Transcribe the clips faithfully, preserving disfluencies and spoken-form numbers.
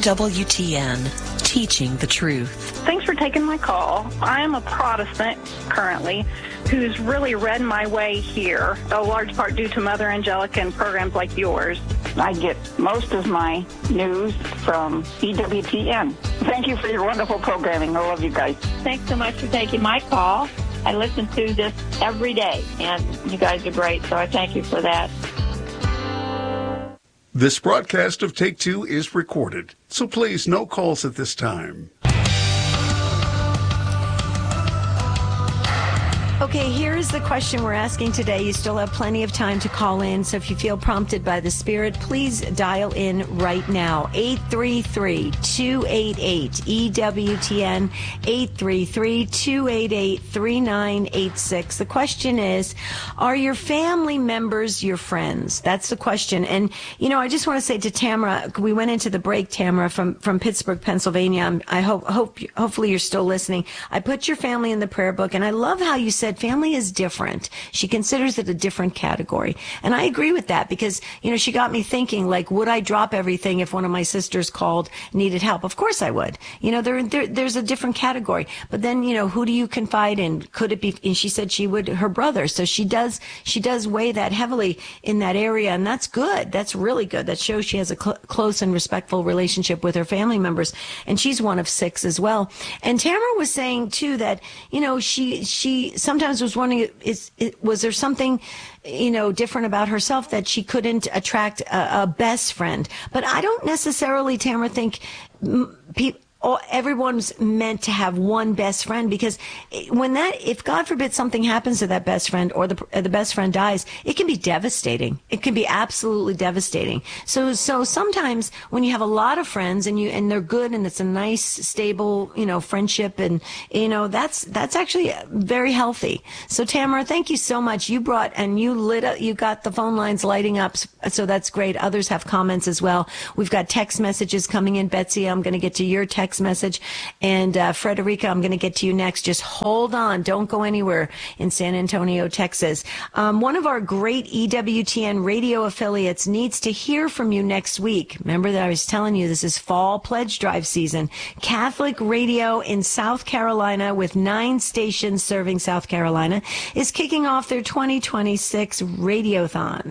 W T N, teaching the truth. Thanks for taking my call. I am a Protestant currently who's really read my way here, a large part due to Mother Angelica and programs like yours. I get most of my news from E W T N. Thank you for your wonderful programming. I love you guys. Thanks so much for taking my call. I listen to this every day, and you guys are great, so I thank you for that. This broadcast of Take Two is recorded, so please, no calls at this time. Okay, here is the question we're asking today. You still have plenty of time to call in, so if you feel prompted by the Spirit, please dial in right now. eight three three, two eight eight, E W T N, eight three three, two eight eight, three nine eight six. The question is, are your family members your friends? That's the question. And, you know, I just want to say to Tamara, we went into the break, Tamara, from, from Pittsburgh, Pennsylvania. I'm, I hope, hope, hopefully you're still listening. I put your family in the prayer book, and I love how you said family is different. She considers it a different category. And I agree with that because, you know, she got me thinking, like, would I drop everything if one of my sisters called, needed help? Of course I would. You know, there, there there's a different category. But then, you know, who do you confide in? Could it be, and she said she would, her brother. So she does, she does weigh that heavily in that area. And that's good. That's really good. That shows she has a cl- close and respectful relationship with her family members. And she's one of six as well. And Tamara was saying too that, you know, she, she sometimes was wondering, is, is, was there something, you know, different about herself that she couldn't attract a, a best friend? But I don't necessarily, Tamara, think people, Oh, everyone's meant to have one best friend, because when that, if God forbid something happens to that best friend, or the the best friend dies, it can be devastating. It can be absolutely devastating. So, so sometimes when you have a lot of friends and you, and they're good and it's a nice, stable, you know, friendship, and, you know, that's, that's actually very healthy. So Tamara, thank you so much. You brought, and you lit up, you got the phone lines lighting up. So that's great. Others have comments as well. We've got text messages coming in. Betsy, I'm going to get to your text message. And uh, Frederica, I'm going to get to you next. Just hold on. Don't go anywhere in San Antonio, Texas. Um, one of our great E W T N radio affiliates needs to hear from you next week. Remember that I was telling you this is fall pledge drive season. Catholic Radio in South Carolina, with nine stations serving South Carolina, is kicking off their twenty twenty-six Radiothon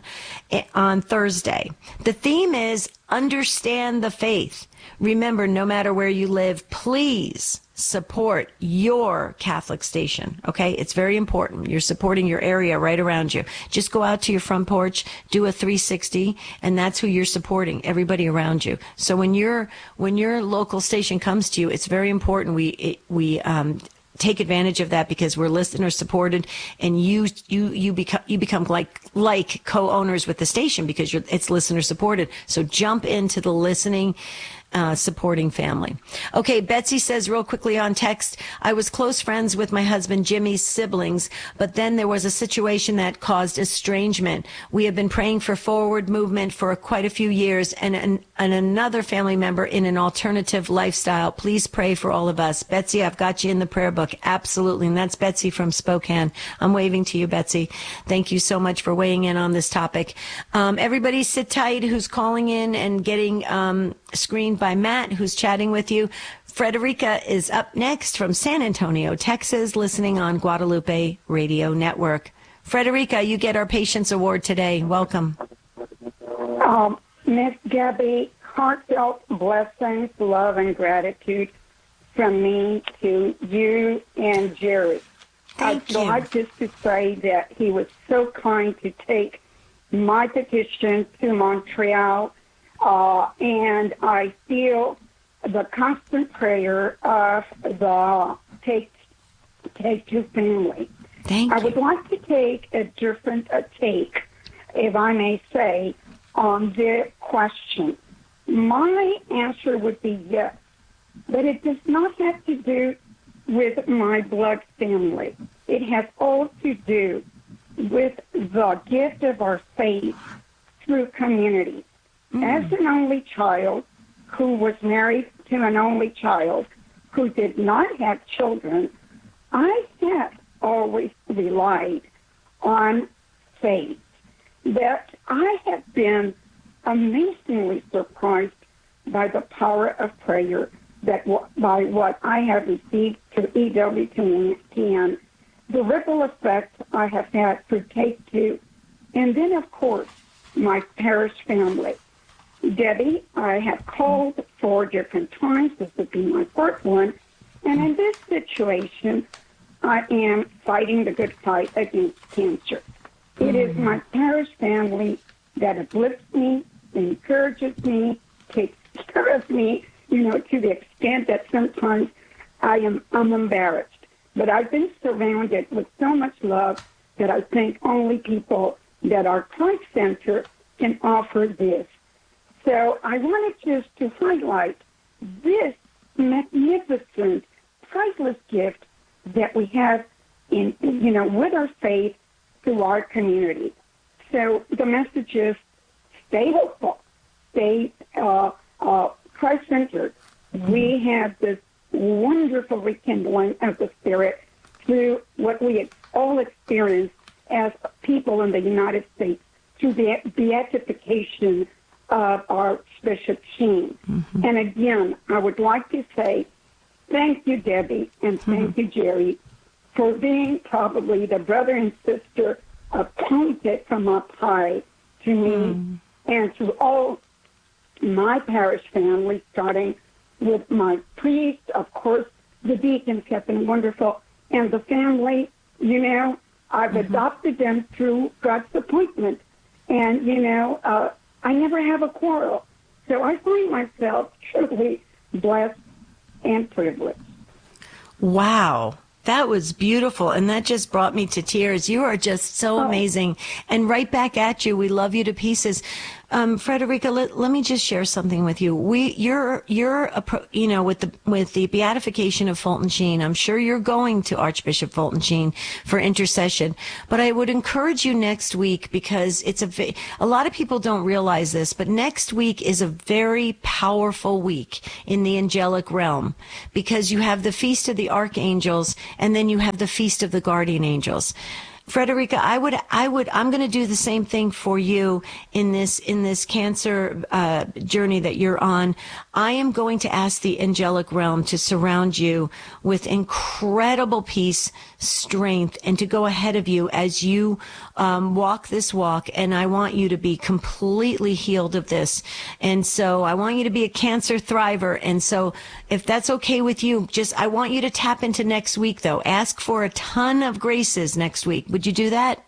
on Thursday. The theme is Understand the Faith. Remember, no matter where you live, please support your Catholic station, okay? It's very important. You're supporting your area right around you. Just go out to your front porch, do a three sixty, and that's who you're supporting, everybody around you. So when your when your local station comes to you, it's very important we it, we um take advantage of that, because we're listener supported, and you you you become you become like like co-owners with the station because you're it's listener supported. So jump into the listening Uh, supporting family. Okay, Betsy says real quickly on text, I was close friends with my husband Jimmy's siblings, but then there was a situation that caused estrangement. We have been praying for forward movement for quite a few years, and, and, and another family member in an alternative lifestyle. Please pray for all of us. Betsy, I've got you in the prayer book. Absolutely. And that's Betsy from Spokane. I'm waving to you, Betsy. Thank you so much for weighing in on this topic. Um, everybody sit tight who's calling in and getting um, screened by Matt, who's chatting with you. Frederica is up next from San Antonio, Texas, listening on Guadalupe Radio Network. Frederica, you get our Patience Award today. Welcome. Um, Miss Gabby, heartfelt blessings, love, and gratitude from me to you and Jerry. Thank I'd you. like just to say that he was so kind to take my petition to Montreal. Uh, and I feel the constant prayer of the Take Take Two family. Thank I you. would like to take a different a take, if I may say, on the question. My answer would be yes, but it does not have to do with my blood family. It has all to do with the gift of our faith through community. As an only child who was married to an only child who did not have children, I have always relied on faith. That I have been amazingly surprised by the power of prayer, that w- by what I have received through E W T N, the ripple effect I have had through Take Two, and then, of course, my parish family. Debbie, I have called four different times. This would be my fourth one. And in this situation, I am fighting the good fight against cancer. It is my parish family that uplifts me, encourages me, takes care of me, you know, to the extent that sometimes I am I'm embarrassed. But I've been surrounded with so much love that I think only people that are Christ-centered can offer this. So I wanted just to highlight this magnificent, priceless gift that we have in, you know, with our faith through our community. So the message is stay hopeful, stay uh, uh, Christ-centered. We have this wonderful rekindling of the Spirit through what we all experience as people in the United States through the beatification of Archbishop Sheen. Mm-hmm. And again, I would like to say thank you, Debbie, and thank mm-hmm. you, Jerry, for being probably the brother and sister appointed from up high to me mm. and to all my parish family, starting with my priest, of course, the deacons have been wonderful, and the family, you know, I've mm-hmm. adopted them through God's appointment. And, you know, uh, I never have a quarrel. So I find myself truly blessed and privileged. Wow. That was beautiful, and that just brought me to tears. You are just so oh. amazing. And right back at you. We love you to pieces. Um, Frederica, let, let me just share something with you. We, you're, you're, a pro, you know, with the, with the beatification of Fulton Sheen, I'm sure you're going to Archbishop Fulton Sheen for intercession. But I would encourage you next week, because it's a, a lot of people don't realize this, but next week is a very powerful week in the angelic realm, because you have the Feast of the Archangels, and then you have the Feast of the Guardian Angels. Frederica, I would, I would, I'm going to do the same thing for you in this, in this cancer uh, journey that you're on. I am going to ask the angelic realm to surround you with incredible peace, strength, and to go ahead of you as you um, walk this walk. And I want you to be completely healed of this. And so I want you to be a cancer thriver. And so if that's okay with you, just, I want you to tap into next week, though. Ask for a ton of graces next week. Would you do that?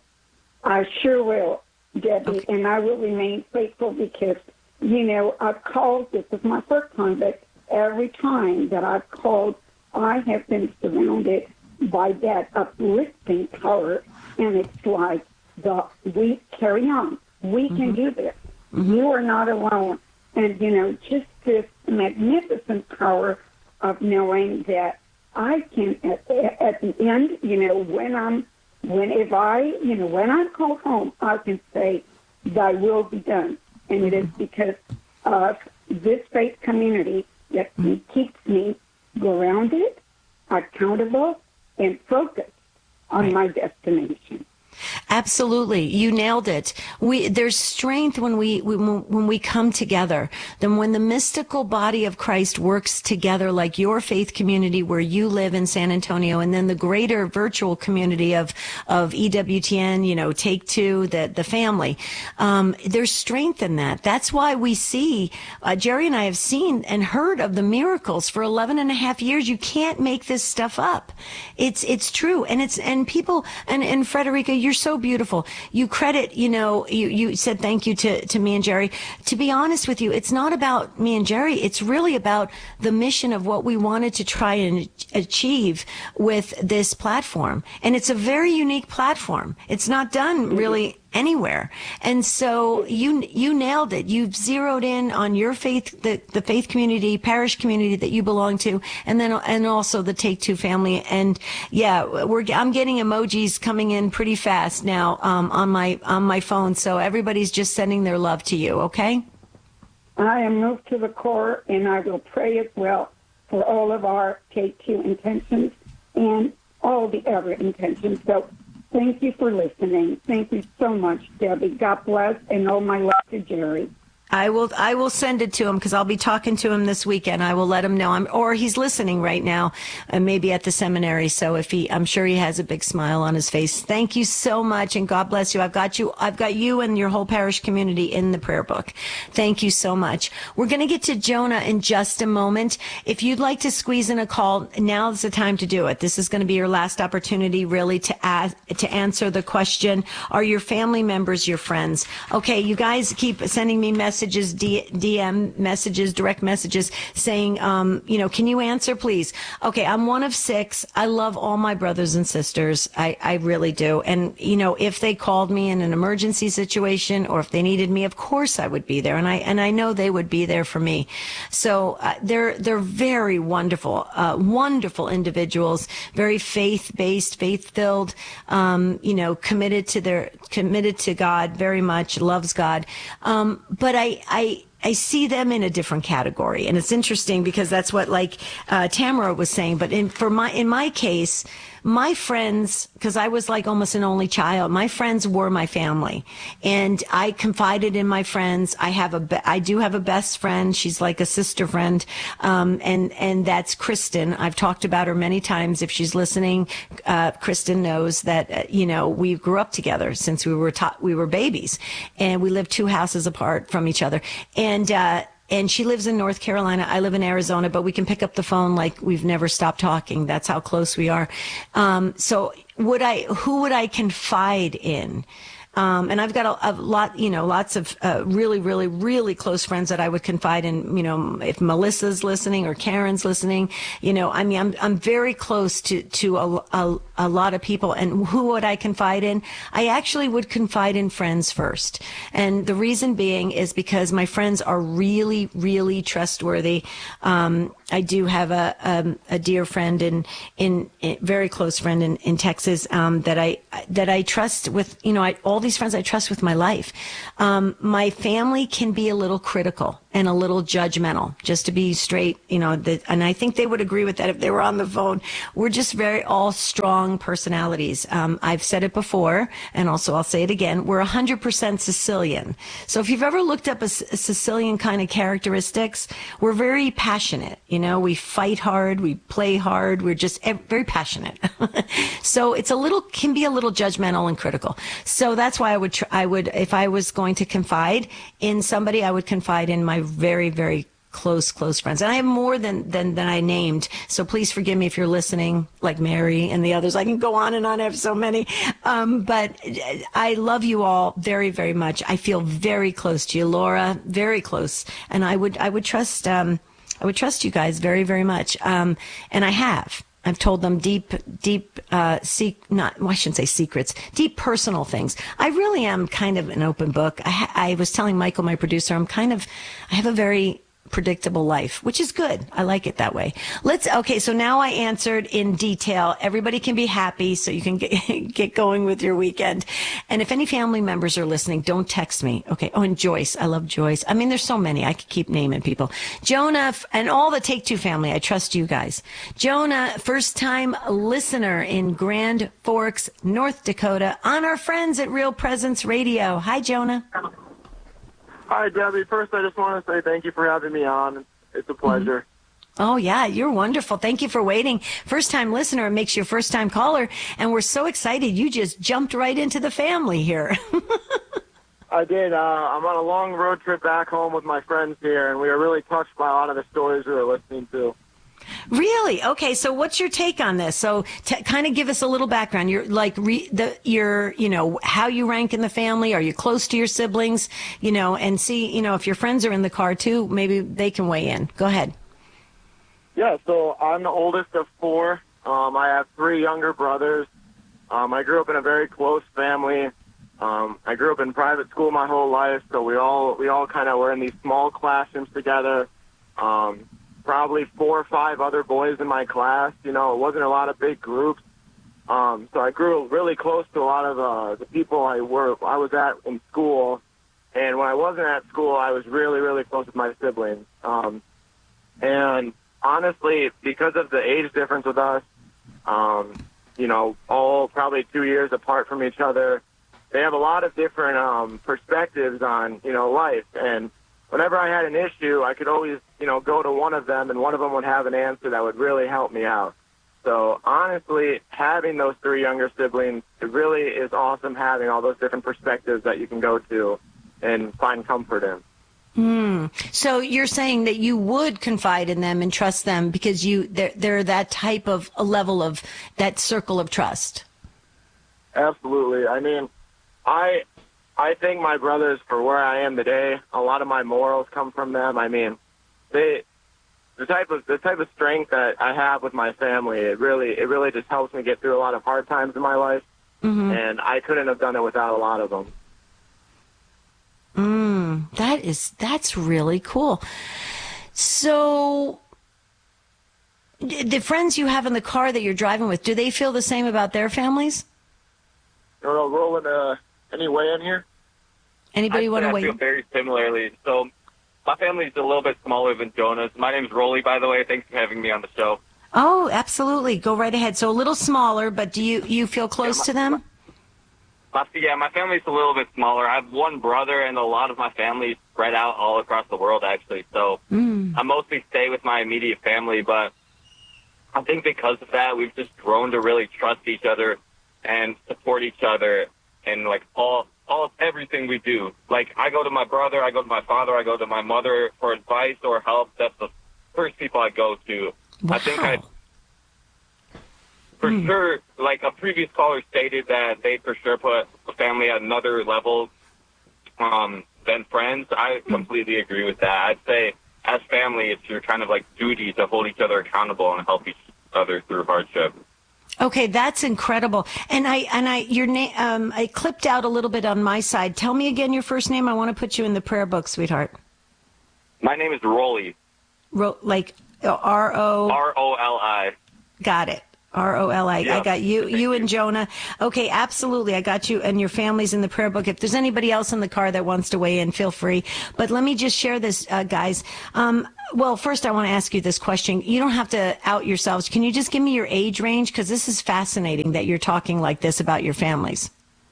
I sure will, Debbie, okay. And I will remain faithful, because, you know, I've called, this is my first time, but every time that I've called, I have been surrounded by that uplifting power, and it's like, the we carry on. We mm-hmm. can do this. Mm-hmm. You are not alone. And, you know, just this magnificent power of knowing that I can, at, at the end, you know, when I'm When if I, you know, when I call home, I can say, thy will be done. And it is because of this faith community that keeps me grounded, accountable, and focused on right. my destination. Absolutely. You nailed it. We, there's strength when we, when, when we come together. Then when the mystical body of Christ works together, like your faith community where you live in San Antonio, and then the greater virtual community of, of E W T N, you know, Take Two, the, the family. Um, there's strength in that. That's why we see, uh, Jerry and I have seen and heard of the miracles for eleven and a half years. You can't make this stuff up. It's, it's true. And it's, and people, and, and Frederica, you're so beautiful. You credit, you know, you, you said thank you to, to me and Jerry. To be honest with you, it's not about me and Jerry. It's really about the mission of what we wanted to try and achieve with this platform. And it's a very unique platform. It's not done really anywhere. And so you, you nailed it. You've zeroed in on your faith, the, the faith community, parish community that you belong to, and then, and also the Take Two family. And yeah, we're, I'm getting emojis coming in pretty fast now, um, on my, on my phone. So everybody's just sending their love to you. Okay. I am moved to the core, and I will pray as well for all of our Take Two intentions and all the other intentions. So thank you for listening. Thank you so much, Debbie. God bless, and all my love to Jerry. I will I will send it to him because I'll be talking to him this weekend. I will let him know. I'm, or he's listening right now, uh, maybe at the seminary. So if he, I'm sure he has a big smile on his face. Thank you so much, and God bless you. I've got you. I've got you and your whole parish community in the prayer book. Thank you so much. We're going to get to Jonah in just a moment. If you'd like to squeeze in a call, now's the time to do it. This is going to be your last opportunity, really, to ask, to answer the question: are your family members your friends? Okay, you guys keep sending me messages. Messages, D M messages, direct messages saying, um, you know, can you answer, please? Okay, I'm one of six. I love all my brothers and sisters. I, I really do. And, you know, if they called me in an emergency situation or if they needed me, of course I would be there. And I and I know they would be there for me. So uh, they're they're very wonderful, uh, wonderful individuals, very faith-based, faith-filled, um, you know, committed to their committed to God very much, loves God. Um, but I I, I see them in a different category, and it's interesting because that's what like uh, Tamara was saying. But in for my in my case, my friends, because I was like almost an only child, my friends were my family, and I confided in my friends. I have a be- I do have a best friend. She's like a sister friend, um, and and that's Kristen. I've talked about her many times. If she's listening, uh, Kristen knows that uh, you know we grew up together since we were ta- we were babies, and we lived two houses apart from each other, and. Uh, And she lives in North Carolina. I live in Arizona, but we can pick up the phone like we've never stopped talking. That's how close we are. Um, so would I, who would I confide in? Um, and I've got a, a lot, you know, lots of uh, really, really, really close friends that I would confide in. You know, if Melissa's listening or Karen's listening, you know, I mean, I'm I'm very close to to a, a, a lot of people. And who would I confide in? I actually would confide in friends first, and the reason being is because my friends are really, really trustworthy. Um, I do have a um, a dear friend in in, in very close friend in in Texas um, that I that I trust with. You know, I all these friends I trust with my life. Um, my family can be a little critical and a little judgmental, just to be straight, you know, the, and I think they would agree with that if they were on the phone. We're just very all strong personalities. Um, I've said it before, and also I'll say it again. We're one hundred percent Sicilian. So if you've ever looked up a, a Sicilian kind of characteristics, we're very passionate. You know, we fight hard, we play hard, we're just very passionate. So it's a little, can be a little judgmental and critical. So that's why I would, tr- I would, if I was going to confide in somebody, I would confide in my very, very close, close friends. And I have more than, than, than I named. So please forgive me if you're listening, like Mary and the others. I can go on and on. I have so many. Um, but I love you all very, very much. I feel very close to you, Laura, very close. And I would, I would trust, um, I would trust you guys very, very much. Um, and I have. I've told them deep, deep, uh, sec- not, well, I shouldn't say secrets, deep personal things. I really am kind of an open book. I, ha- I was telling Michael, my producer, I'm kind of, I have a very predictable life, which is good. I like it that way. Let's, okay, so now I answered in detail. Everybody can be happy so you can get, get going with your weekend. And if any family members are listening, don't text me. Okay. Oh, and Joyce. I love Joyce. I mean, there's so many. I could keep naming people. Jonah and all the Take Two family. I trust you guys. Jonah, first time listener in Grand Forks, North Dakota, on our friends at Real Presence Radio. Hi, Jonah. Hi, Debbie. First, I just want to say thank you for having me on. It's a pleasure. Mm-hmm. Oh, yeah, you're wonderful. Thank you for waiting. First-time listener makes you a first-time caller, and we're so excited you just jumped right into the family here. I did. Uh, I'm on a long road trip back home with my friends here, and we were really touched by a lot of the stories we were listening to. Really? Okay. So what's your take on this? So t- kind of give us a little background. You're like, re- the, you're, you know, how you rank in the family. Are you close to your siblings? You know, and see, you know, if your friends are in the car too, maybe they can weigh in. Go ahead. Yeah. So I'm the oldest of four. Um, I have three younger brothers. Um, I grew up in a very close family. Um, I grew up in private school my whole life. So we all, we all kind of were in these small classrooms together. Um, probably four or five other boys in my class. You know, it wasn't a lot of big groups. Um, so I grew really close to a lot of uh, the people I were I was at in school. And when I wasn't at school, I was really, really close with my siblings. Um, and honestly, because of the age difference with us, um, you know, all probably two years apart from each other, they have a lot of different um, perspectives on, you know, life. And whenever I had an issue, I could always, you know, go to one of them, and one of them would have an answer that would really help me out. So honestly, having those three younger siblings, it really is awesome having all those different perspectives that you can go to and find comfort in. Mm. So you're saying that you would confide in them and trust them because you they're, they're that type of a level of that circle of trust. Absolutely. I mean, I I thank my brothers for where I am today. A lot of my morals come from them. I mean, they the type of the type of strength that I have with my family, it really it really just helps me get through a lot of hard times in my life. Mm-hmm. And I couldn't have done it without a lot of them. Mm, that is that's really cool. So the friends you have in the car that you're driving with, do they feel the same about their families? You know, rolling uh, any way in here? Anybody want to I weigh? I feel very similarly. So my family's a little bit smaller than Jonah's. My name's Rolly, by the way. Thanks for having me on the show. Oh, absolutely. Go right ahead. So a little smaller, but do you, you feel close yeah, my, to them? My, yeah, my family's a little bit smaller. I have one brother, and a lot of my family's spread out all across the world, actually. So mm. I mostly stay with my immediate family, but I think because of that, we've just grown to really trust each other and support each other in, like, all all everything we do. Like, I go to my brother, I go to my father, I go to my mother for advice or help. That's the first people I go to. Wow. I think I, for mm. sure, like a previous caller stated that they for sure put a family at another level um, than friends. I completely agree with that. I'd say as family, it's your kind of like duty to hold each other accountable and help each other through hardship. Okay, that's incredible. And I and I your name um, I clipped out a little bit on my side. Tell me again your first name. I want to put you in the prayer book, sweetheart. My name is Rolly. Ro- like R O R O L I. Got it. R O L I. Yeah. I got you, you and Jonah. Okay, absolutely. I got you and your family's in the prayer book. If there's anybody else in the car that wants to weigh in, feel free. But let me just share this, uh, guys. Um, well, first I want to ask you this question. You don't have to out yourselves. Can you just give me your age range? Because this is fascinating that you're talking like this about your families.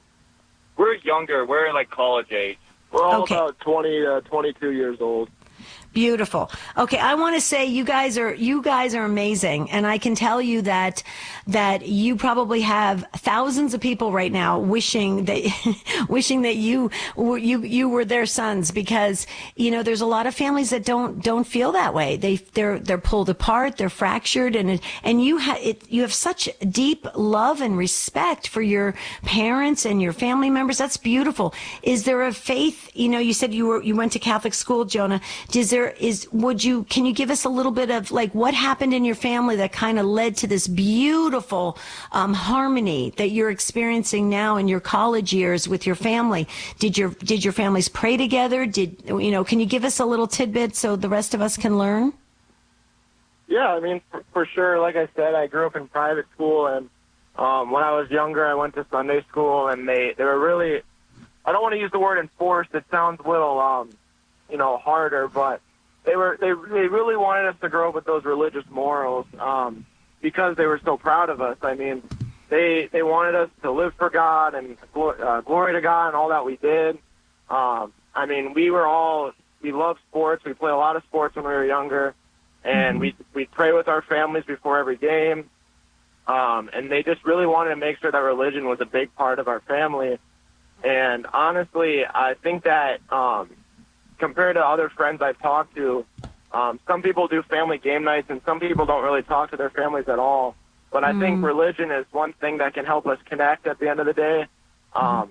We're younger. We're like college age. We're all okay. about twenty to twenty-two years old. Beautiful. Okay, I want to say you guys are you guys are amazing, and I can tell you that that you probably have thousands of people right now wishing that wishing that you were you you were their sons, because you know there's a lot of families that don't don't feel that way. They they're they're pulled apart, they're fractured, and and you have it you have such deep love and respect for your parents and your family members. That's beautiful. Is there a faith? You know, you said you were you went to Catholic school, Jonah. Is there Is would you can you give us a little bit of like what happened in your family that kind of led to this beautiful um, harmony that you're experiencing now in your college years with your family? Did your did your families pray together? Did you know? Can you give us a little tidbit so the rest of us can learn? Yeah, I mean for, for sure. Like I said, I grew up in private school, and um, when I was younger, I went to Sunday school, and they they were really I don't want to use the word enforced. It sounds a little um, you know harder, but They were they they really wanted us to grow up with those religious morals um, because they were so proud of us. I mean, they they wanted us to live for God and uh, glory to God and all that we did. Um, I mean, we were all we loved sports. We played a lot of sports when we were younger, and we we pray with our families before every game. Um, and they just really wanted to make sure that religion was a big part of our family. And honestly, I think that. Um, Compared to other friends I've talked to, um, some people do family game nights, and some people don't really talk to their families at all. But I mm. think religion is one thing that can help us connect at the end of the day. Um, mm.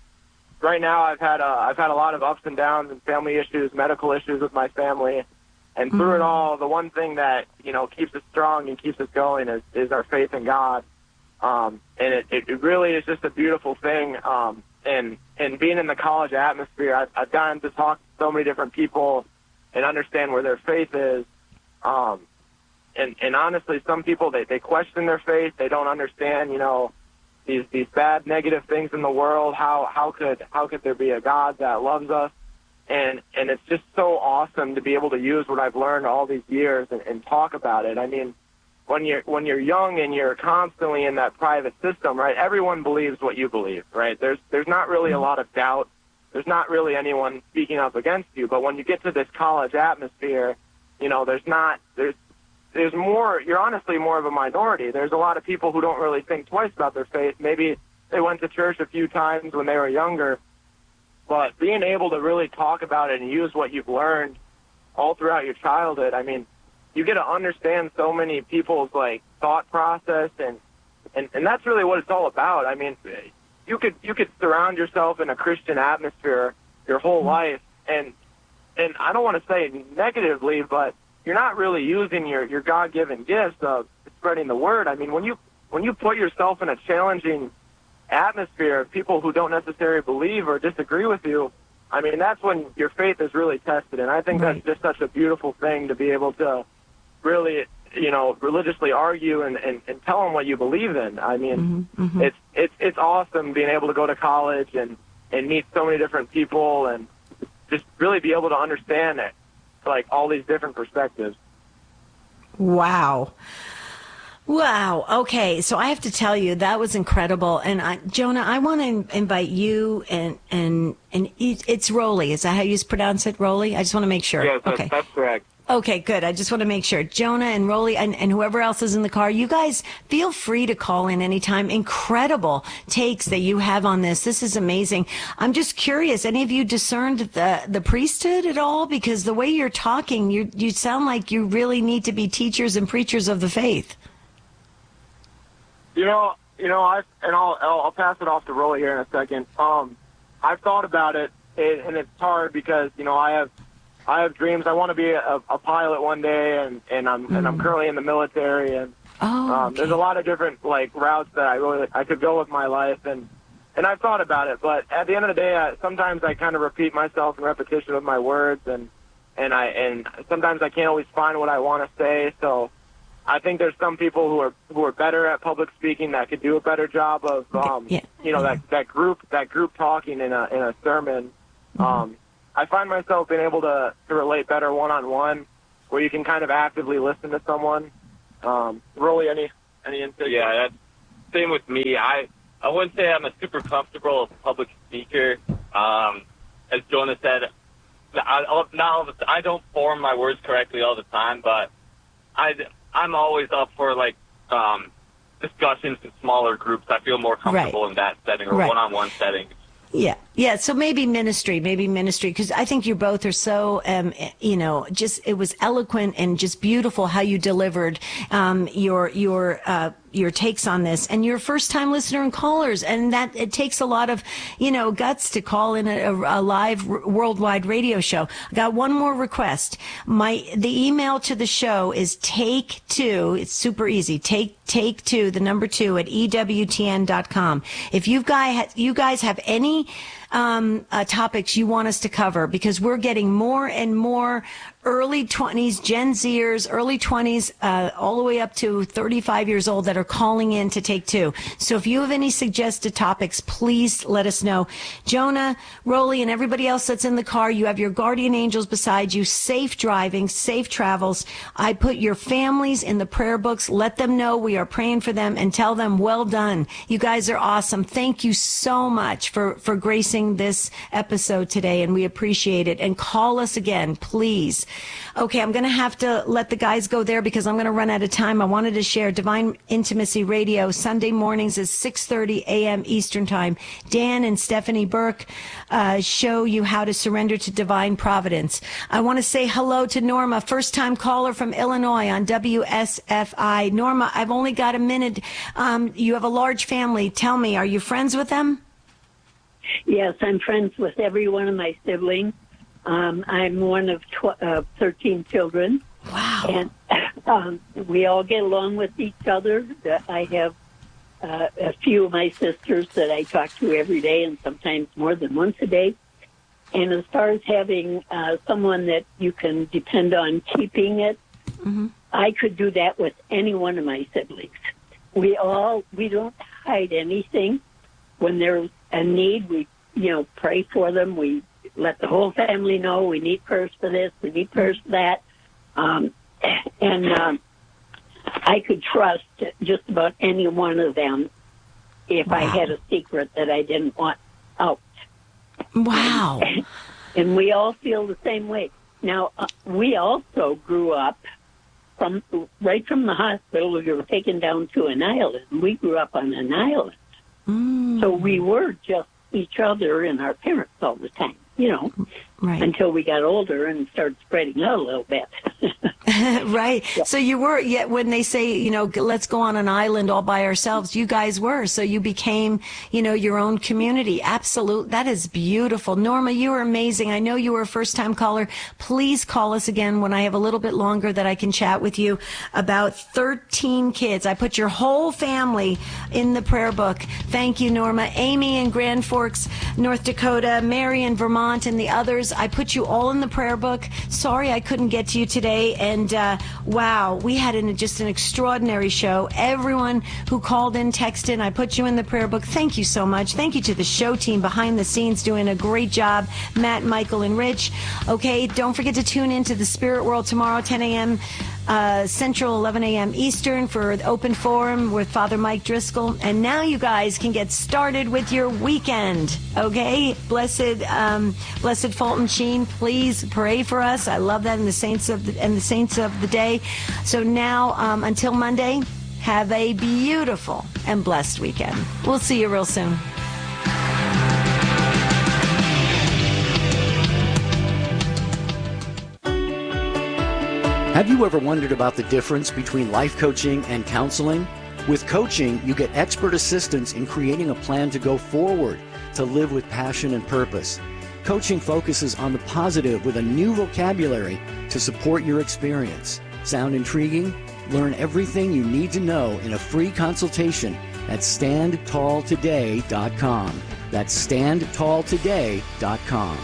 Right now, I've had a, I've had a lot of ups and downs and family issues, medical issues with my family, and through mm. it all, the one thing that you know keeps us strong and keeps us going is, is our faith in God. Um, and it, it really is just a beautiful thing. Um, and and being in the college atmosphere, I've, I've gotten to talk to so many different people and understand where their faith is. Um, and, and honestly, some people, they, they question their faith. They don't understand, you know, these these bad, negative things in the world. How how could how could there be a God that loves us? And and it's just so awesome to be able to use what I've learned all these years and, and talk about it. I mean, when you're when you're young and you're constantly in that private system, right? Everyone believes what you believe, right? There's there's not really a lot of doubt. there's not really anyone speaking up against you. But when you get to this college atmosphere, you know, there's not, there's, there's more, you're honestly more of a minority. There's a lot of people who don't really think twice about their faith. Maybe they went to church a few times when they were younger, but being able to really talk about it and use what you've learned all throughout your childhood, I mean, you get to understand so many people's, like, thought process, and, and, and that's really what it's all about. I mean, you could you could surround yourself in a Christian atmosphere your whole life, and and I don't want to say negatively, but you're not really using your, your God-given gifts of spreading the word. I mean, when you when you put yourself in a challenging atmosphere of people who don't necessarily believe or disagree with you, I mean, that's when your faith is really tested. And I think right. that's just such a beautiful thing to be able to really, you know, religiously argue and, and, and tell them what you believe in. I mean, mm-hmm, mm-hmm. it's it's it's awesome being able to go to college and, and meet so many different people and just really be able to understand it, like all these different perspectives. Wow. Wow. Okay. So I have to tell you, that was incredible. And I, Jonah, I want to invite you and, and, and it's Rolly. Is that how you pronounce it? Rolly? I just want to make sure. Yes, that's, okay. that's correct. Okay, good. I just want to make sure. Jonah and Rolly and, and whoever else is in the car, you guys feel free to call in anytime. Incredible takes that you have on this. This is amazing. I'm just curious, any of you discerned the, the priesthood at all? Because the way you're talking, you you sound like you really need to be teachers and preachers of the faith. You know, you know, I and I'll I'll pass it off to Rolly here in a second. Um, I've thought about it, and it's hard because you know I have I have dreams. I want to be a, a pilot one day, and, and I'm mm. and I'm currently in the military, and oh, um, okay. there's a lot of different like routes that I really I could go with my life, and and I've thought about it. But at the end of the day, I, sometimes I kind of repeat myself in repetition with my words, and and I and sometimes I can't always find what I want to say, so. I think there's some people who are who are better at public speaking that could do a better job of, um, yeah. you know, that that group that group talking in a in a sermon. Mm-hmm. Um, I find myself being able to, to relate better one on one, where you can kind of actively listen to someone. Um, Rolly, any any insight? Yeah, that's same with me. I I wouldn't say I'm a super comfortable public speaker. Um, as Jonah said, I, not all the, I don't form my words correctly all the time, but I. I'm always up for, like, um, discussions in smaller groups. I feel more comfortable right. in that setting or right. one-on-one settings. Yeah. Yeah. So maybe ministry, maybe ministry, because I think you both are so, um, you know, just, it was eloquent and just beautiful how you delivered, um, your, your, uh, your takes on this, and you're a first time listener and callers. And that it takes a lot of, you know, guts to call in a, a live worldwide radio show. I got one more request. My, the email to the show is take two. It's super easy. Take, take two, the number two at E W T N dot com. If you've guys, you guys have any, um, uh, topics you want us to cover, because we're getting more and more early twenties, Gen Zers, early twenties, uh, all the way up to thirty-five years old that are calling in to take two. So if you have any suggested topics, please let us know. Jonah, Rolly, and everybody else that's in the car, you have your guardian angels beside you. Safe driving, safe travels. I put your families in the prayer books. Let them know we are praying for them, and tell them, well done. You guys are awesome. Thank you so much for, for gracing this episode today, and we appreciate it. And call us again, please. Okay, I'm going to have to let the guys go there because I'm going to run out of time. I wanted to share Divine Intimacy Radio Sunday mornings is six thirty a.m. Eastern Time. Dan and Stephanie Burke uh, show you how to surrender to divine providence. I want to say hello to Norma, first-time caller from Illinois on W S F I. Norma, I've only got a minute. Um, you have a large family. Tell me, are you friends with them? Yes, I'm friends with every one of my siblings. Um, I'm one of tw- uh, thirteen children. Wow. And um, we all get along with each other. I have uh, a few of my sisters that I talk to every day, and sometimes more than once a day. And as far as having uh, someone that you can depend on keeping it, mm-hmm. I could do that with any one of my siblings. We all, we don't hide anything. When there's a need, we, you know, pray for them. We let the whole family know we need prayers for this, we need prayers for that. Um, and um, I could trust just about any one of them if wow. I had a secret that I didn't want out. Wow. And, and we all feel the same way. Now, uh, we also grew up from right from the hospital. We were taken down to an island. We grew up on an island. Mm. So we were just each other and our parents all the time, you know, right. until we got older and started spreading out a little bit. Right. Yeah. So you were, yet when they say, you know, let's go on an island all by ourselves, you guys were. So you became, you know, your own community. Absolute. That is beautiful. Norma, you were amazing. I know you were a first time caller. Please call us again when I have a little bit longer that I can chat with you about thirteen kids. I put your whole family in the prayer book. Thank you, Norma. Amy in Grand Forks, North Dakota, Mary in Vermont, and the others. I put you all in the prayer book. Sorry I couldn't get to you today. And uh, wow, we had an, just an extraordinary show. Everyone who called in, texted, I put you in the prayer book. Thank you so much. Thank you to the show team behind the scenes doing a great job. Matt, Michael, and Rich. Okay, don't forget to tune into the Spirit World tomorrow, ten a.m. Uh, Central, eleven a.m. Eastern for the Open Forum with Father Mike Driscoll. And now you guys can get started with your weekend. Okay, blessed, um, blessed Fulton Sheen, please pray for us. I love that, and the saints of the, and the saints of the day. So now, um, until Monday, have a beautiful and blessed weekend. We'll see you real soon. Have you ever wondered about the difference between life coaching and counseling? With coaching, you get expert assistance in creating a plan to go forward, to live with passion and purpose. Coaching focuses on the positive with a new vocabulary to support your experience. Sound intriguing? Learn everything you need to know in a free consultation at stand tall today dot com. That's stand tall today dot com.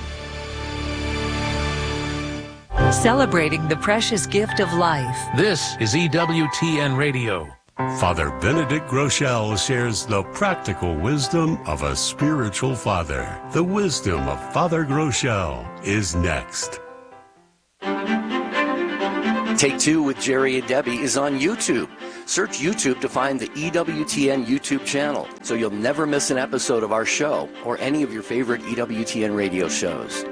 Celebrating the precious gift of life. This is E W T N Radio. Father Benedict Groeschel shares the practical wisdom of a spiritual father. The wisdom of Father Groeschel is next. Take Two with Jerry and Debbie is on YouTube. Search YouTube to find the E W T N YouTube channel so you'll never miss an episode of our show or any of your favorite E W T N radio shows.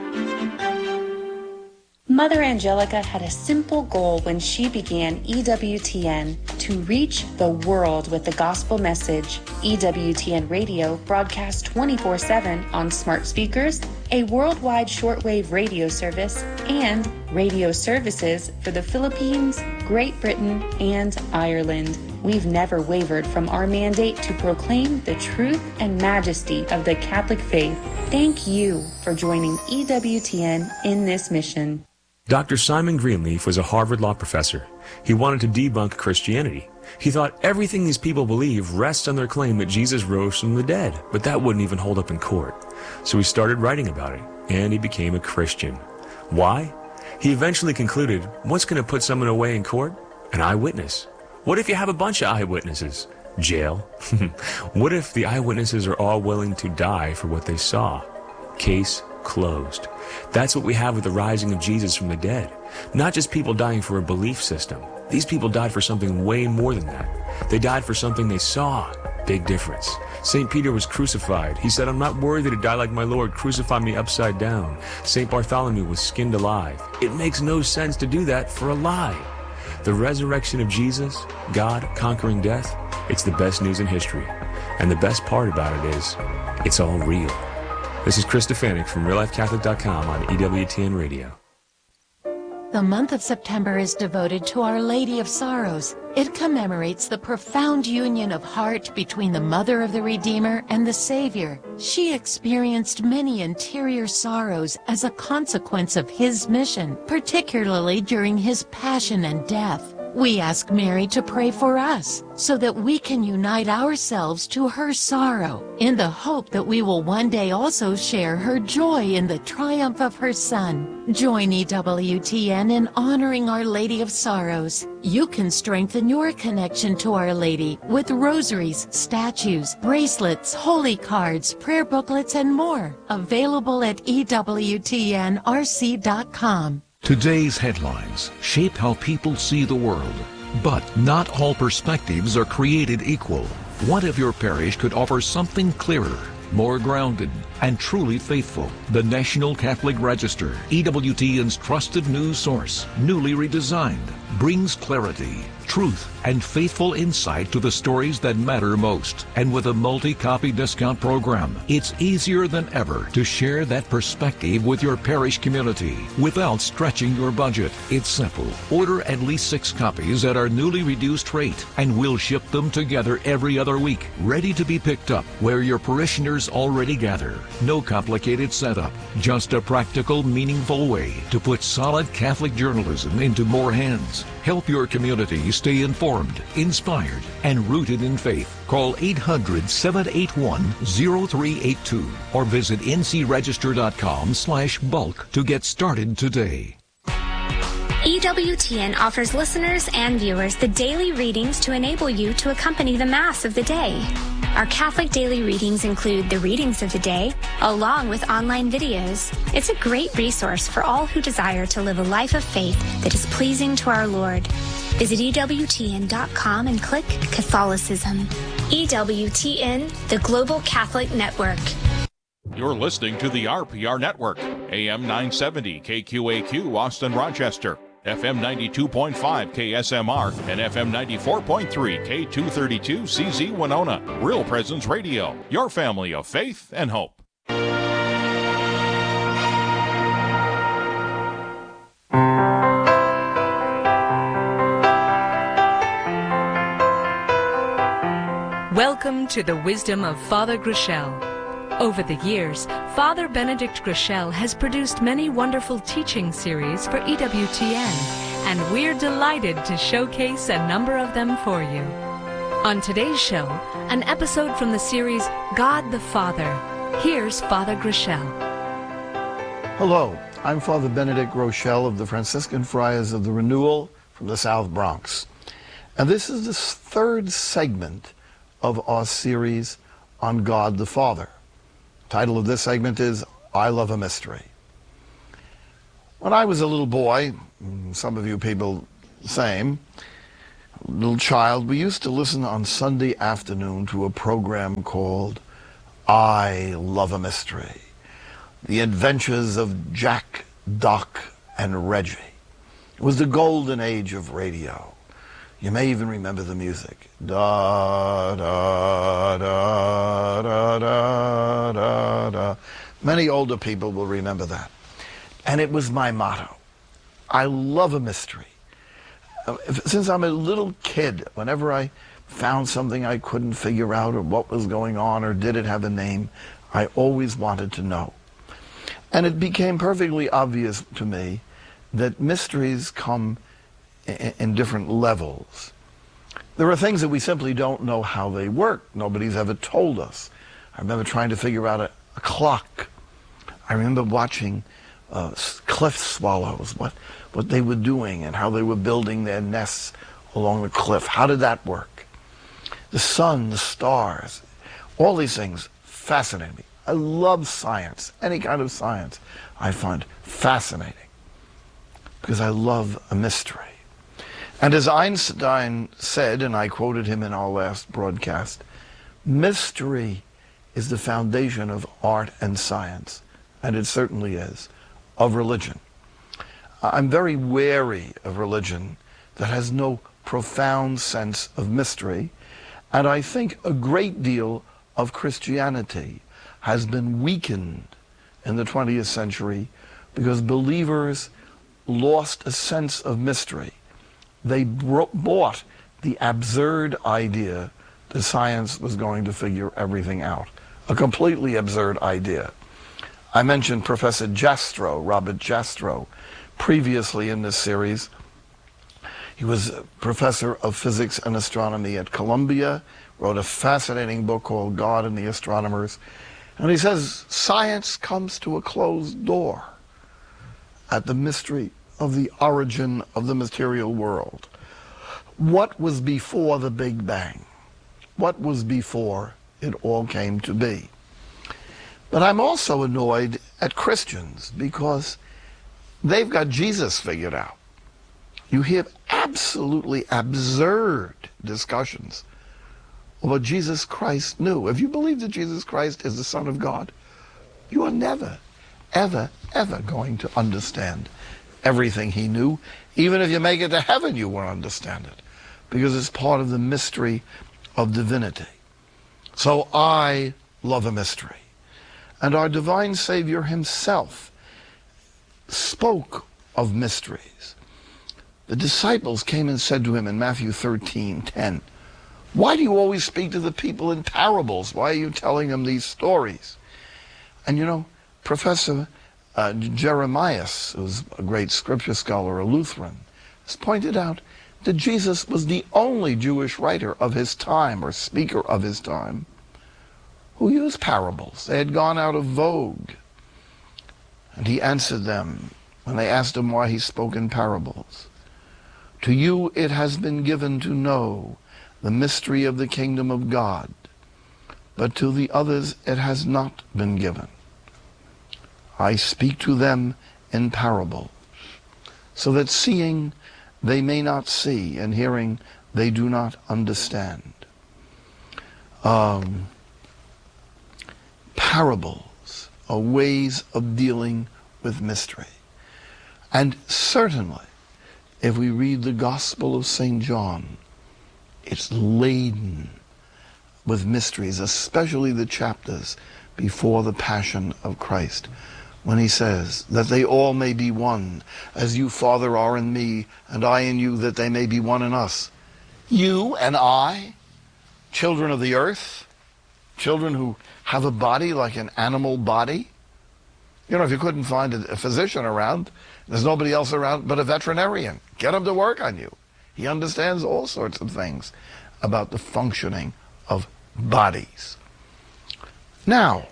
Mother Angelica had a simple goal when she began E W T N: to reach the world with the gospel message. E W T N Radio broadcasts twenty-four seven on smart speakers, a worldwide shortwave radio service, and radio services for the Philippines, Great Britain, and Ireland. We've never wavered from our mandate to proclaim the truth and majesty of the Catholic faith. Thank you for joining E W T N in this mission. Doctor Simon Greenleaf was a Harvard law professor. He wanted to debunk Christianity. He thought everything these people believe rests on their claim that Jesus rose from the dead, but that wouldn't even hold up in court. So he started writing about it, and he became a Christian. Why? He eventually concluded, what's going to put someone away in court? An eyewitness. What if you have a bunch of eyewitnesses? Jail. What if the eyewitnesses are all willing to die for what they saw? Case closed. That's what we have with the rising of Jesus from the dead. Not just people dying for a belief system. These people died for something way more than that. They died for something they saw. Big difference. Saint Peter was crucified. He said, I'm not worthy to die like my Lord. Crucify me upside down. Saint Bartholomew was skinned alive. It makes no sense to do that for a lie. The resurrection of Jesus, God conquering death, it's the best news in history. And the best part about it is, it's all real. This is Chris Stefanik from real life catholic dot com on E W T N Radio. The month of September is devoted to Our Lady of Sorrows. It commemorates the profound union of heart between the Mother of the Redeemer and the Savior. She experienced many interior sorrows as a consequence of His mission, particularly during His passion and death. We ask Mary to pray for us so that we can unite ourselves to her sorrow in the hope that we will one day also share her joy in the triumph of her Son. Join E W T N in honoring Our Lady of Sorrows. You can strengthen your connection to Our Lady with rosaries, statues, bracelets, holy cards, prayer booklets, and more. Available at E W T N R C dot com. Today's headlines shape how people see the world, but not all perspectives are created equal. What if your parish could offer something clearer, more grounded, and truly faithful. The National Catholic Register, E W T N's trusted news source, newly redesigned, brings clarity, truth, and faithful insight to the stories that matter most. And with a multi-copy discount program, it's easier than ever to share that perspective with your parish community without stretching your budget. It's simple. Order at least six copies at our newly reduced rate, and we'll ship them together every other week, ready to be picked up where your parishioners already gather. No complicated setup, just a practical, meaningful way to put solid Catholic journalism into more hands. Help your community stay informed, inspired, and rooted in faith. Call eight hundred, seven eight one, zero three eight two or visit ncregister.com slash bulk to get started today. E W T N offers listeners and viewers the daily readings to enable you to accompany the Mass of the day. Our Catholic daily readings include the readings of the day, along with online videos. It's a great resource for all who desire to live a life of faith that is pleasing to our Lord. Visit E W T N dot com and click Catholicism. E W T N, the Global Catholic Network. You're listening to the R P R Network, A M nine seventy K Q A Q, Austin, Rochester, F M ninety-two point five K S M R, and F M ninety-four point three K two thirty-two C Z Winona. Real Presence Radio, your family of faith and hope. Welcome to the wisdom of Father Groeschel. Over the years, Father Benedict Groeschel has produced many wonderful teaching series for E W T N, and we're delighted to showcase a number of them for you. On today's show, an episode from the series God the Father. Here's Father Groeschel. Hello, I'm Father Benedict Groeschel of the Franciscan Friars of the Renewal from the South Bronx. And this is the third segment of our series on God the Father. The title of this segment is I Love a Mystery. When I was a little boy, some of you people the same, little child, we used to listen on Sunday afternoon to a program called I Love a Mystery. The Adventures of Jack, Doc, and Reggie. It was the golden age of radio. You may even remember the music. Da, da, da, da, da, da, da. Many older people will remember that. And it was my motto. I love a mystery. Since I'm a little kid, whenever I found something I couldn't figure out or what was going on or did it have a name, I always wanted to know. And it became perfectly obvious to me that mysteries come in different levels. There are things that we simply don't know how they work. Nobody's ever told us. I remember trying to figure out a, a clock. I remember watching uh, cliff swallows, what, what they were doing and how they were building their nests along the cliff. How did that work? The sun, the stars, all these things fascinate me. I love science. Any kind of science I find fascinating because I love a mystery. And as Einstein said, and I quoted him in our last broadcast, mystery is the foundation of art and science, and it certainly is, of religion. I'm very wary of religion that has no profound sense of mystery, and I think a great deal of Christianity has been weakened in the twentieth century because believers lost a sense of mystery. They bought the absurd idea that science was going to figure everything out. A completely absurd idea. I mentioned Professor Jastrow, Robert Jastrow, previously in this series. He was a professor of physics and astronomy at Columbia, wrote a fascinating book called God and the Astronomers. And he says, science comes to a closed door at the mystery of the origin of the material world. What was before the Big Bang? What was before it all came to be? But I'm also annoyed at Christians because they've got Jesus figured out. You hear absolutely absurd discussions or what Jesus Christ knew. If you believe that Jesus Christ is the Son of God, you are never, ever, ever going to understand everything he knew. Even if you make it to heaven, you won't understand it, because it's part of the mystery of divinity. So I love a mystery. And our divine Savior himself spoke of mysteries. The disciples came and said to him in Matthew thirteen ten, "Why do you always speak to the people in parables? Why are you telling them these stories?" And you know, Professor uh, Jeremias, who's a great scripture scholar, a Lutheran, has pointed out that Jesus was the only Jewish writer of his time, or speaker of his time, who used parables. They had gone out of vogue. And he answered them when they asked him why he spoke in parables. "To you it has been given to know the mystery of the kingdom of God, but to the others it has not been given. I speak to them in parables, so that seeing they may not see, and hearing they do not understand." Um, parables are ways of dealing with mystery. And certainly, if we read the Gospel of Saint John, it's laden with mysteries, especially the chapters before the Passion of Christ, when he says that they all may be one, as you, Father, are in me, and I in you, that they may be one in us. You and I, children of the earth, children who have a body like an animal body. You know, if you couldn't find a, a physician around, there's nobody else around but a veterinarian. Get him to work on you. He understands all sorts of things about the functioning of bodies. Now,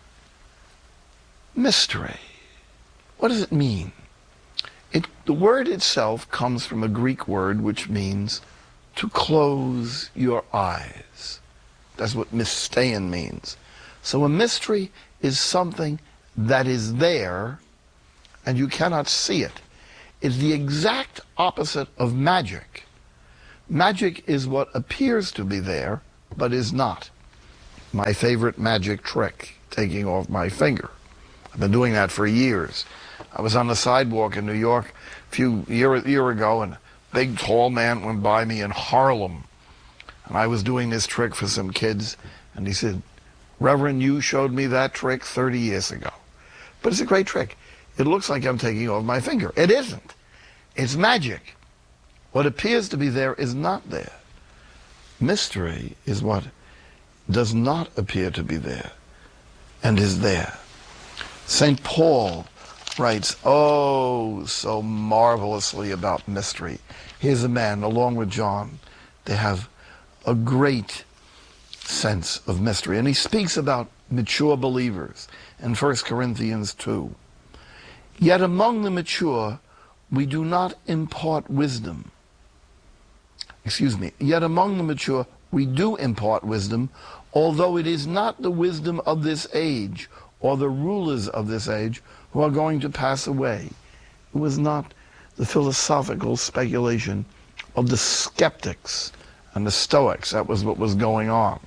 mystery. What does it mean? It, the word itself comes from a Greek word which means to close your eyes. That's what mystein means. So a mystery is something that is there and you cannot see it. It's the exact opposite of magic. Magic is what appears to be there but is not. My favorite magic trick, taking off my finger. I've been doing that for years. I was on the sidewalk in New York a few year, year ago, and a big tall man went by me in Harlem. And I was doing this trick for some kids, and he said, "Reverend, you showed me that trick thirty years ago." But it's a great trick. It looks like I'm taking off my finger. It isn't. It's magic. What appears to be there is not there. Mystery is what does not appear to be there and is there. Saint Paul writes, oh, so marvelously about mystery. Here's a man, along with John, they have a great sense of mystery. And he speaks about mature believers in First Corinthians two. Yet among the mature, we do not impart wisdom. Excuse me. Yet among the mature, we do impart wisdom, although it is not the wisdom of this age or the rulers of this age who are going to pass away. It was not the philosophical speculation of the skeptics and the Stoics. That was what was going on.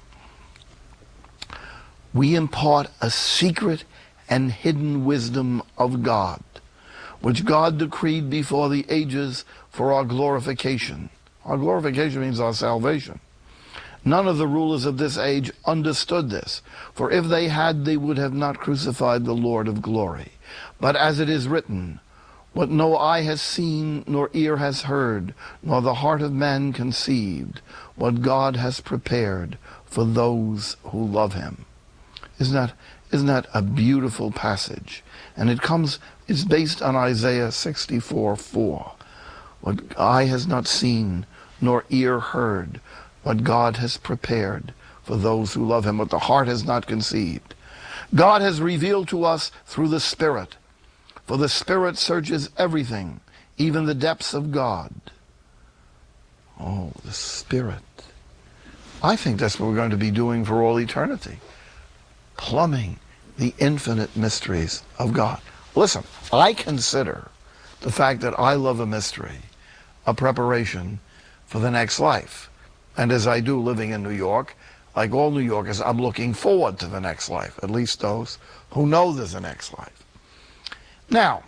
We impart a secret and hidden wisdom of God, which God decreed before the ages for our glorification. Our glorification means our salvation. None of the rulers of this age understood this, for if they had, they would have not crucified the Lord of glory. But as it is written, what no eye has seen, nor ear has heard, nor the heart of man conceived, what God has prepared for those who love him. Isn't that, isn't that a beautiful passage? And it comes, it's based on Isaiah sixty-four four. What eye has not seen, nor ear heard, what God has prepared for those who love him, what the heart has not conceived. God has revealed to us through the Spirit, for the Spirit searches everything, even the depths of God. Oh, the Spirit. I think that's what we're going to be doing for all eternity. Plumbing the infinite mysteries of God. Listen, I consider the fact that I love a mystery a preparation for the next life. And as I do living in New York, like all New Yorkers, I'm looking forward to the next life, at least those who know there's a next life. Now,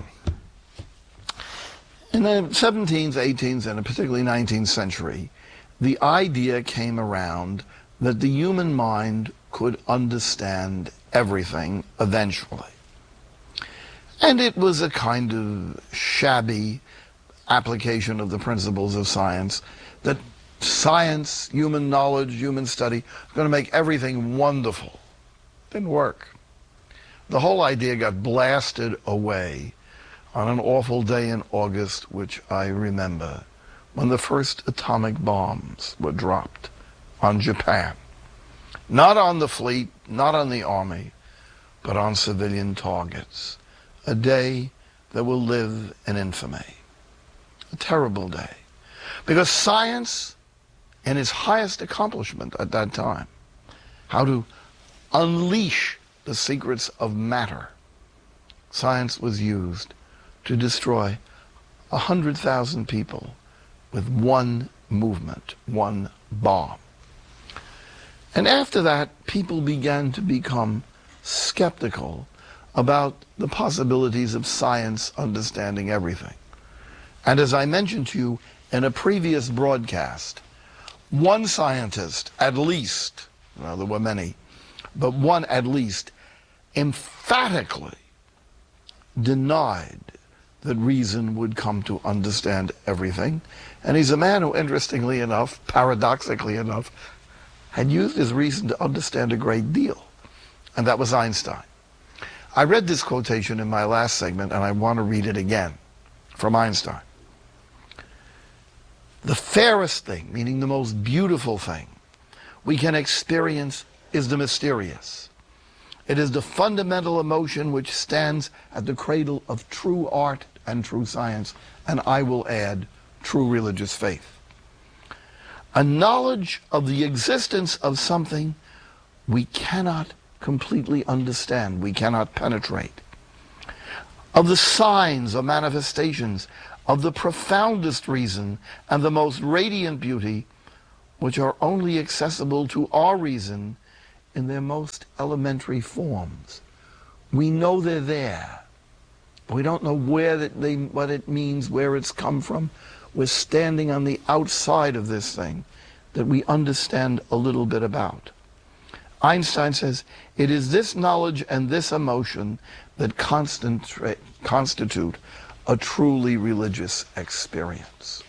in the seventeenth, eighteenth, and particularly nineteenth century, the idea came around that the human mind could understand everything eventually. And it was a kind of shabby application of the principles of science, that science, human knowledge, human study, is going to make everything wonderful. Didn't work. The whole idea got blasted away on an awful day in August, which I remember, when the first atomic bombs were dropped on Japan. Not on the fleet, not on the army, but on civilian targets. A day that will live in infamy. A terrible day. Because science, in its highest accomplishment at that time, how to unleash the secrets of matter, science was used to destroy a hundred thousand people with one movement, one bomb. And after that, people began to become skeptical about the possibilities of science understanding everything. And as I mentioned to you in a previous broadcast, one scientist at least, well, there were many, but one at least emphatically denied that reason would come to understand everything. And he's a man who, interestingly enough, paradoxically enough, had used his reason to understand a great deal. And that was Einstein. I read this quotation in my last segment, and I want to read it again from Einstein. The fairest thing, meaning the most beautiful thing, we can experience is the mysterious. It is the fundamental emotion which stands at the cradle of true art and true science, and I will add, true religious faith. A knowledge of the existence of something we cannot completely understand, we cannot penetrate. Of the signs or manifestations of the profoundest reason and the most radiant beauty, which are only accessible to our reason in their most elementary forms. We know they're there. We don't know where that they, what it means, where it's come from. We're standing on the outside of this thing that we understand a little bit about. Einstein says, it is this knowledge and this emotion that constitute a truly religious experience.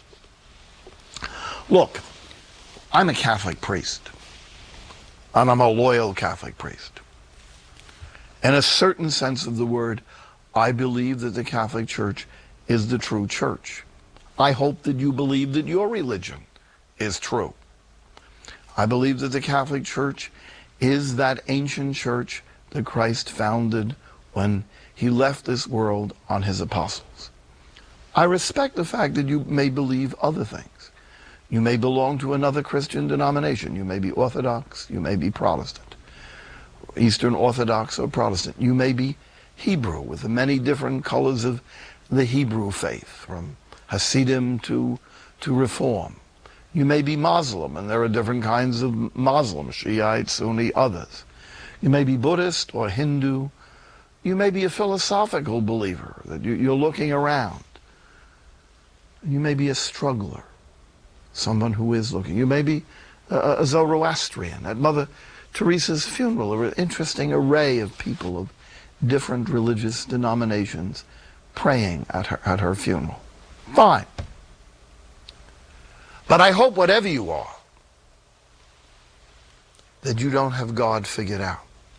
Look, I'm a Catholic priest, and I'm a loyal Catholic priest. In a certain sense of the word, I believe that the Catholic Church is the true church. I hope that you believe that your religion is true. I believe that the Catholic Church is that ancient church that Christ founded when he left this world on his apostles. I respect the fact that you may believe other things. You may belong to another Christian denomination. You may be Orthodox, you may be Protestant, Eastern Orthodox or Protestant. You may be Hebrew, with the many different colors of the Hebrew faith, from Hasidim to, to Reform. You may be Muslim, and there are different kinds of Muslims, Shiite, Sunni, others. You may be Buddhist or Hindu. You may be a philosophical believer, that you, you're looking around. You may be a struggler, someone who is looking. You may be a, a Zoroastrian. At Mother Teresa's funeral, there were an interesting array of people of different religious denominations praying at her, at her funeral. Fine. But I hope whatever you are, that you don't have God figured out.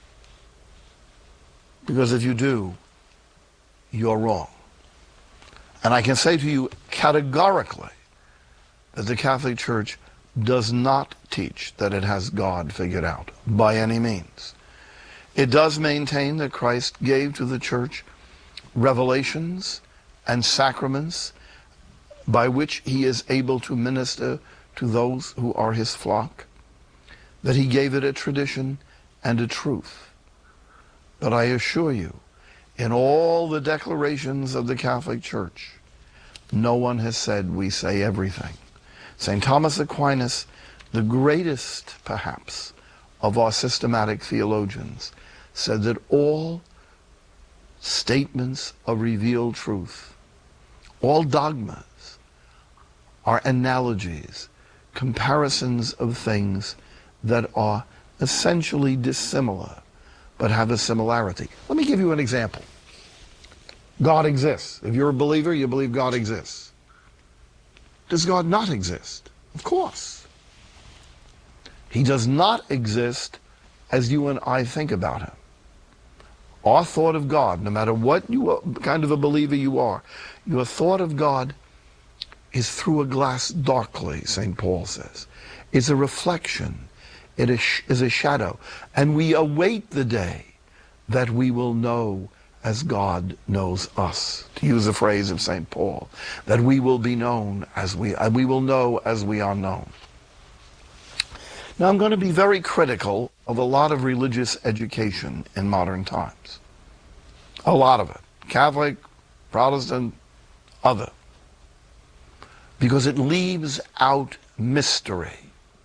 Because if you do, you're wrong. And I can say to you categorically that the Catholic Church does not teach that it has God figured out by any means. It does maintain that Christ gave to the Church revelations and sacraments by which he is able to minister to those who are his flock, that he gave it a tradition and a truth. But I assure you, in all the declarations of the Catholic Church, no one has said we say everything. Saint Thomas Aquinas, the greatest, perhaps, of our systematic theologians said that all statements of revealed truth, all dogmas, are analogies, comparisons of things that are essentially dissimilar but have a similarity. Let me give you an example. God exists. If you're a believer, you believe God exists. Does God not exist? Of course. He does not exist as you and I think about him. Our thought of God, no matter what you are, kind of a believer you are, your thought of God is through a glass darkly, Saint Paul says. It's a reflection. It is a shadow. And we await the day that we will know as God knows us, to use a phrase of Saint Paul, that we will be known as we, uh, we will know as we are known. Now, I'm going to be very critical of a lot of religious education in modern times. A lot of it. Catholic, Protestant, other. Because it leaves out mystery.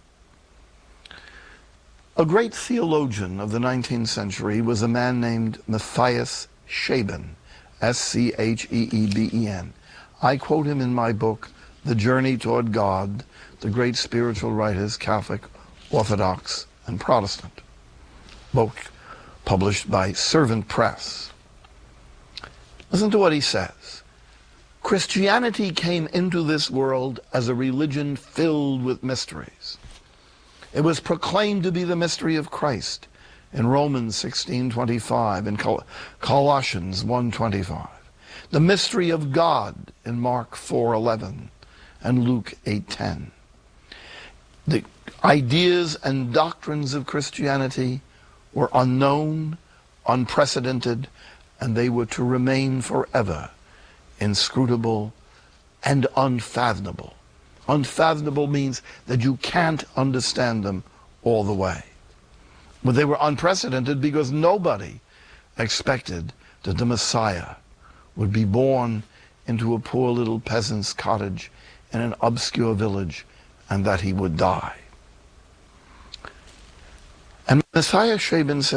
A great theologian of the nineteenth century was a man named Matthias Scheben, S C H E E B E N. I quote him in my book, The Journey Toward God, The Great Spiritual Writers, Catholic, Orthodox, and Protestant, both published by Servant Press. Listen to what he says. Christianity came into this world as a religion filled with mysteries. It was proclaimed to be the mystery of Christ in Romans sixteen twenty-five and Col- Colossians one twenty-five. The mystery of God in Mark four eleven and Luke eight ten. The ideas and doctrines of Christianity were unknown, unprecedented, and they were to remain forever inscrutable and unfathomable. Unfathomable means that you can't understand them all the way. But they were unprecedented because nobody expected that the Messiah would be born into a poor little peasant's cottage in an obscure village and that he would die. And Matthias Scheben said,